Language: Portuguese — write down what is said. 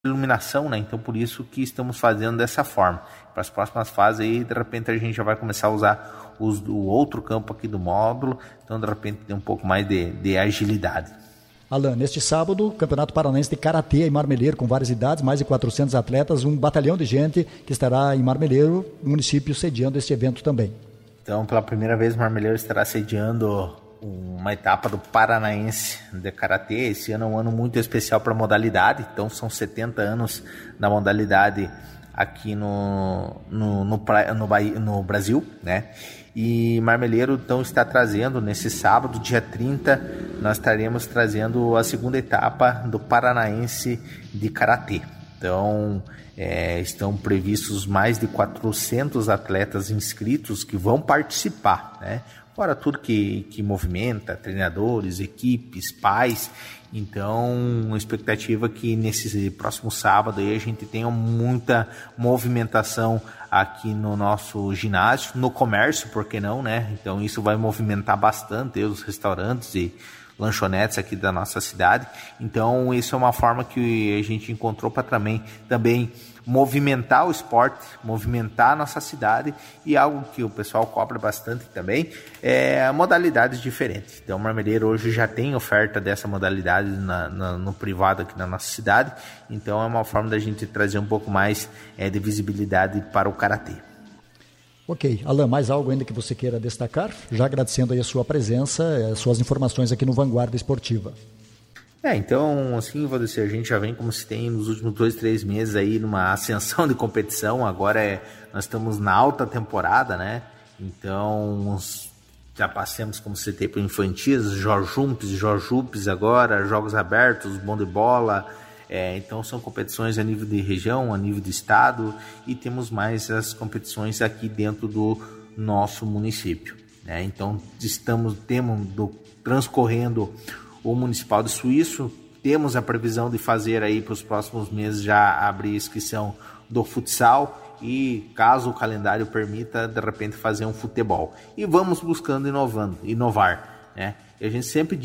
iluminação, né? Então por isso que estamos fazendo dessa forma. Para as próximas fases aí, de repente a gente já vai começar a usar o outro campo aqui do módulo, então de repente tem um pouco mais de agilidade. Alan, neste sábado, Campeonato Paranaense de Karatê em Marmeleiro, com várias idades, mais de 400 atletas, um batalhão de gente que estará em Marmeleiro, município sediando este evento também. Então, pela primeira vez, Marmeleiro estará sediando uma etapa do Paranaense de Karatê. Esse ano é um ano muito especial para a modalidade, então são 70 anos da modalidade aqui no Brasil, né? E Marmeleiro então está trazendo, nesse sábado, dia 30, nós estaremos trazendo a segunda etapa do Paranaense de Karatê. Então, estão previstos mais de 400 atletas inscritos que vão participar, né? Fora tudo que movimenta, treinadores, equipes, pais. Então, a expectativa é que nesse próximo sábado aí a gente tenha muita movimentação aqui no nosso ginásio, no comércio, por que não, né? Então, isso vai movimentar bastante os restaurantes e lanchonetes aqui da nossa cidade. Então, isso é uma forma que a gente encontrou para também movimentar o esporte, movimentar a nossa cidade, e algo que o pessoal cobra bastante também é modalidades diferentes. Então, o Marmeleiro hoje já tem oferta dessa modalidade no privado aqui na nossa cidade, então é uma forma da gente trazer um pouco mais de visibilidade para o Karatê. Ok, Alan, mais algo ainda que você queira destacar? Já agradecendo aí a sua presença, as suas informações aqui no Vanguarda Esportiva. Então, assim, Valdecir, a gente já vem como se tem nos últimos 2-3 meses aí numa ascensão de competição. Agora nós estamos na alta temporada, né? Então, já passamos, como você tem, por infantis, Jorjupes agora, jogos abertos, bom de bola. Então, são competições a nível de região, a nível de estado, e temos mais as competições aqui dentro do nosso município, né? Então, temos transcorrendo o Municipal de Suíço, temos a previsão de fazer aí para os próximos meses já abrir inscrição do futsal e, caso o calendário permita, de repente fazer um futebol. E vamos buscando inovar, né? E a gente sempre